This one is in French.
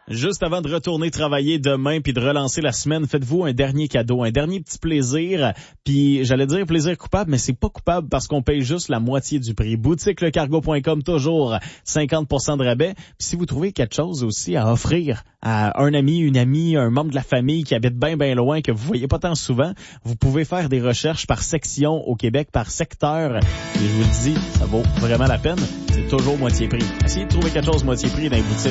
Juste avant de retourner travailler demain puis de relancer la semaine, faites-vous un dernier cadeau, un dernier petit plaisir. Puis j'allais dire plaisir coupable, mais c'est pas coupable parce qu'on paye juste la moitié du prix. BoutiqueLeCargo.com, toujours 50% de rabais. Puis si vous trouvez quelque chose aussi à offrir à un ami, une amie, un membre de la famille qui habite bien loin, que vous voyez pas tant souvent, vous pouvez faire des recherches par section au Québec, par secteur. Et je vous le dis, ça vaut vraiment la peine. C'est toujours moitié prix. Essayez de trouver quelque chose moitié prix dans les boutiques.